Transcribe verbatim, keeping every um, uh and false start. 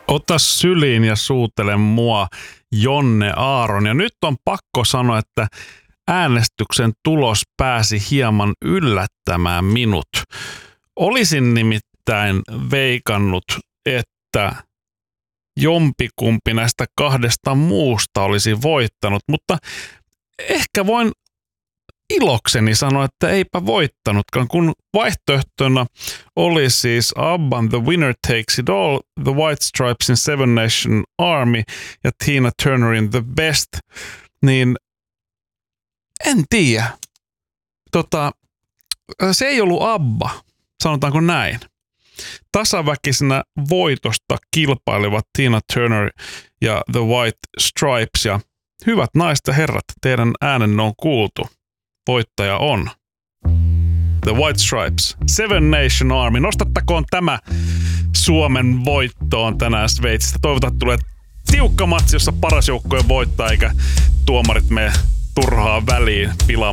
Ota syliin ja suutele mua, Jonne Aaron. Ja nyt on pakko sanoa, että äänestyksen tulos pääsi hieman yllättämään minut. Olisin nimittäin veikannut, että jompikumpi näistä kahdesta muusta olisi voittanut, mutta ehkä voin ilokseni sanoa, että eipä voittanutkaan, kun vaihtoehtona oli siis ABBAn The Winner Takes It All, The White Stripesin Seven Nation Army ja Tina Turnerin The Best, niin en tiedä. Tota, se ei ollut ABBA, sanotaanko näin. Tasaväkisenä voitosta kilpailivat Tina Turner ja The White Stripes, ja hyvät naiset ja herrat, teidän äänenne on kuultu. Voittaja on The White Stripes, Seven Nation Army. Nostattakoon tämä Suomen voittoon tänään Sveitsistä. Toivotaan, että tulee tiukka matsi, jossa paras joukkue voittaa, eikä tuomarit mene turhaan väliin pilaamaan